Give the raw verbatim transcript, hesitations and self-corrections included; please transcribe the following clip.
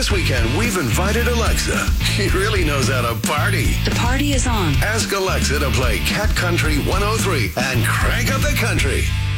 This weekend, we've invited Alexa. She really knows how to party. The party is on. Ask Alexa to play Cat Country one oh three and crank up the country.